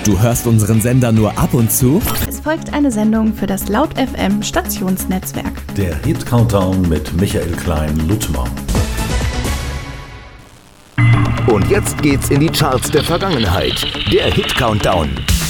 Du hörst unseren Sender nur ab und zu? Es folgt eine Sendung für das Laut FM Stationsnetzwerk. Der Hit Countdown mit Michael Klein-Luttmer. Und jetzt geht's in die Charts der Vergangenheit. Der Hit Countdown.